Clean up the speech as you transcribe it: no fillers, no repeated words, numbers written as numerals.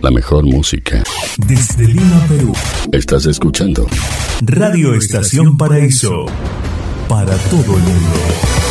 la mejor música. Desde Lima, Perú. Estás escuchando Radio Estación Paraíso. Para todo el mundo.